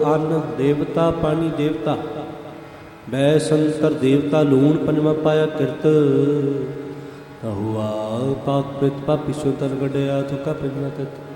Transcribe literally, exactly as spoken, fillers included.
ਅੰਨ ਦੇਵਤਾ ਪਾਣੀ ਦੇਵਤਾ ਬੈ ਸੰਤਰ ਦੇਵਤਾ ਲੂਣ ਪੰਜਵਾਂ ਪਾਇਆ ਕਿਰਤ ਹੁਆ ਪਾਕ ਪਿਤ ਪਾਪੀ ਸੁਤਰ ਗੜਿਆ ਤੁਕਾ ਪਿੰਨਾ ਤਤ